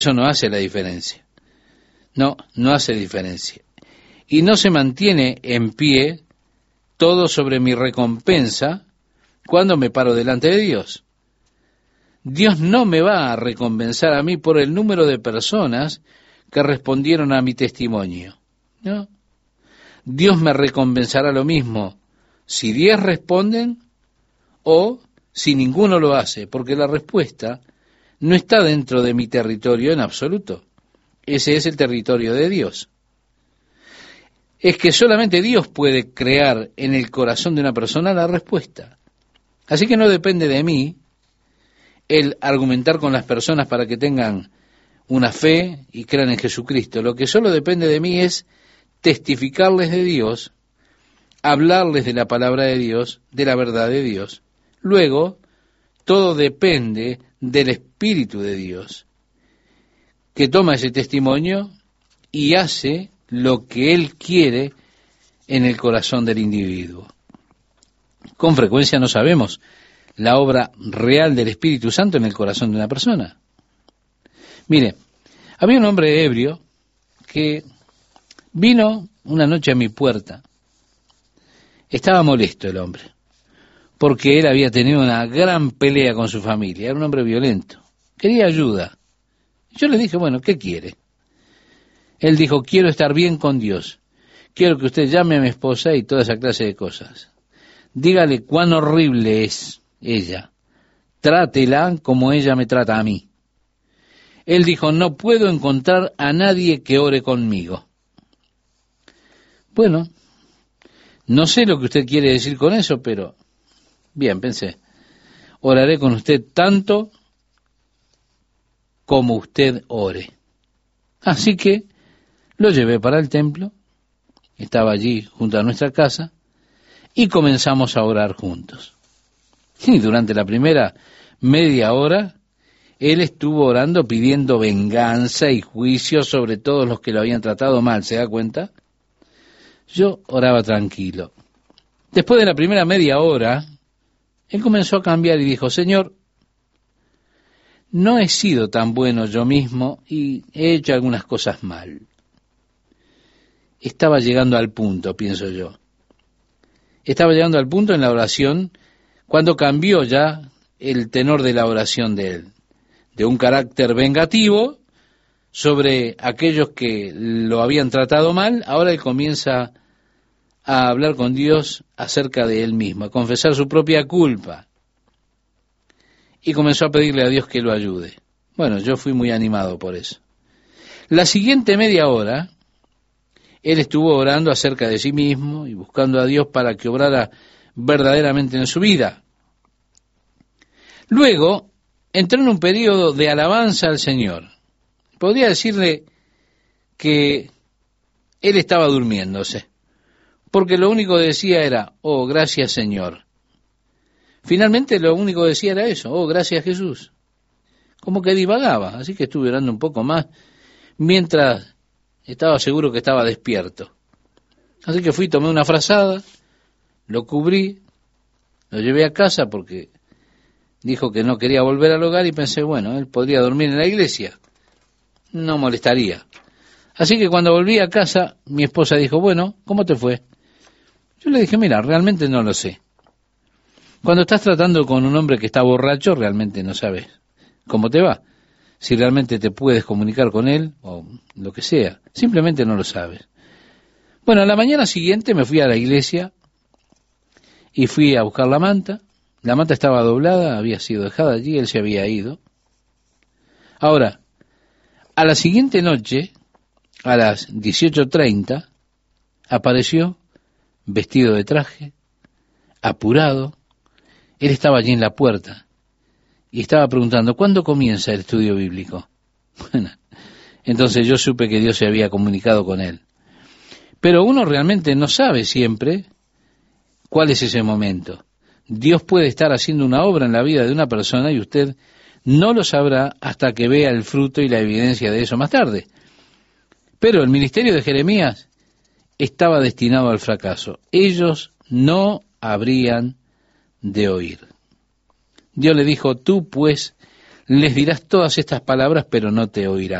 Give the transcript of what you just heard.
Eso no hace la diferencia. No, no hace diferencia. Y no se mantiene en pie todo sobre mi recompensa cuando me paro delante de Dios. Dios no me va a recompensar a mí por el número de personas que respondieron a mi testimonio. ¿No? Dios me recompensará lo mismo si 10 responden o si ninguno lo hace, porque la respuesta no está dentro de mi territorio en absoluto. Ese es el territorio de Dios. Es que solamente Dios puede crear en el corazón de una persona la respuesta. Así que no depende de mí el argumentar con las personas para que tengan una fe y crean en Jesucristo. Lo que solo depende de mí es testificarles de Dios, hablarles de la palabra de Dios, de la verdad de Dios. Luego, todo depende del Espíritu de Dios, que toma ese testimonio y hace lo que Él quiere en el corazón del individuo. Con frecuencia no sabemos la obra real del Espíritu Santo en el corazón de una persona. Mire, había un hombre ebrio que vino una noche a mi puerta. Estaba molesto el hombre, porque él había tenido una gran pelea con su familia. Era un hombre violento. Quería ayuda. Yo le dije, bueno, ¿qué quiere? Él dijo, quiero estar bien con Dios. Quiero que usted llame a mi esposa y toda esa clase de cosas. Dígale cuán horrible es ella. Trátela como ella me trata a mí. Él dijo, no puedo encontrar a nadie que ore conmigo. Bueno, no sé lo que usted quiere decir con eso, pero bien, pensé, oraré con usted tanto como usted ore. Así que lo llevé para el templo, estaba allí junto a nuestra casa, y comenzamos a orar juntos. Y durante la primera media hora, él estuvo orando pidiendo venganza y juicio sobre todos los que lo habían tratado mal, ¿se da cuenta? Yo oraba tranquilo. Después de la primera media hora, él comenzó a cambiar y dijo, Señor, no he sido tan bueno yo mismo y he hecho algunas cosas mal. Estaba llegando al punto, pienso yo. Estaba llegando al punto en la oración cuando cambió ya el tenor de la oración de él, de un carácter vengativo sobre aquellos que lo habían tratado mal. Ahora él comienza a hablar con Dios acerca de él mismo, a confesar su propia culpa. Y comenzó a pedirle a Dios que lo ayude. Bueno, yo fui muy animado por eso. La siguiente media hora, él estuvo orando acerca de sí mismo y buscando a Dios para que obrara verdaderamente en su vida. Luego, entró en un periodo de alabanza al Señor. Podría decirle que él estaba durmiéndose, porque lo único que decía era, oh, gracias Señor. Finalmente lo único que decía era eso, oh, gracias Jesús. Como que divagaba, así que estuve orando un poco más, mientras estaba seguro que estaba despierto. Así que fui, tomé una frazada, lo cubrí, lo llevé a casa porque dijo que no quería volver al hogar y pensé, bueno, él podría dormir en la iglesia, no molestaría. Así que cuando volví a casa, mi esposa dijo, bueno, ¿cómo te fue? Yo le dije, mira, realmente no lo sé. Cuando estás tratando con un hombre que está borracho, realmente no sabes cómo te va. Si realmente te puedes comunicar con él o lo que sea, simplemente no lo sabes. Bueno, a la mañana siguiente me fui a la iglesia y fui a buscar la manta. La manta estaba doblada, había sido dejada allí, él se había ido. Ahora, a la siguiente noche, a las 18:30, apareció vestido de traje, apurado. Él estaba allí en la puerta y estaba preguntando, ¿cuándo comienza el estudio bíblico? Bueno, entonces yo supe que Dios se había comunicado con él. Pero uno realmente no sabe siempre cuál es ese momento. Dios puede estar haciendo una obra en la vida de una persona y usted no lo sabrá hasta que vea el fruto y la evidencia de eso más tarde. Pero el ministerio de Jeremías estaba destinado al fracaso. Ellos no habrían de oír. Dios le dijo, tú pues Les dirás todas estas palabras, pero no te oirán.